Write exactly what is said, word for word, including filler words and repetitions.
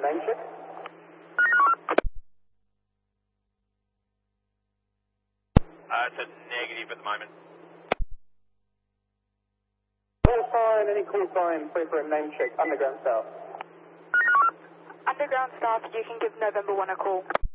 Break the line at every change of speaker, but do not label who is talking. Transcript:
name check.
Uh, it's a negative at the moment.
Call sign, any call sign, free for a name check, underground south.
Underground staff, you can give November one a call.